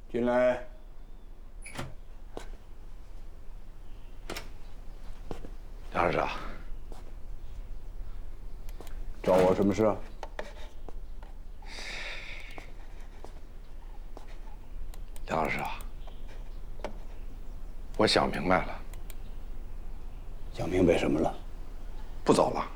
进来。 梁市长， 找我什么事？ 梁老师啊，我想明白了， 想明白什么了？ 不走了。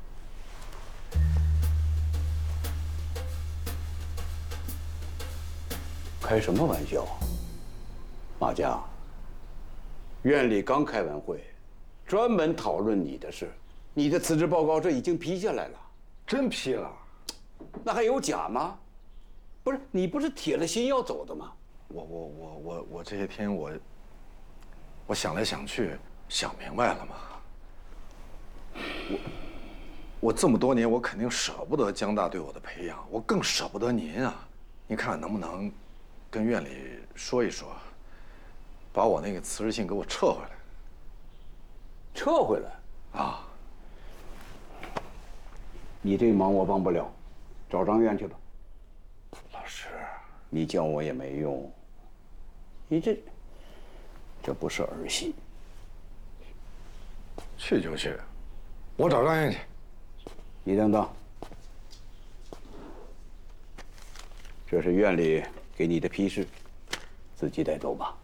开什么玩笑？马家，院里刚开完会，专门讨论你的事。你的辞职报告这已经批下来了。 真批了？ 那还有假吗？不是，你不是铁了心要走的吗？ 我这些天我想来想去，想明白了嘛。我这么多年，我肯定舍不得江大对我的培养，我更舍不得您啊。您看能不能跟院里说一说，把我那个辞职信给我撤回来？ 撤回来啊？ 你这忙我帮不了，找张院去吧。 老师， 你叫我也没用，你这不是儿戏。 去就去，我找张院去。 你等等，这是院里给你的批示，自己带走吧。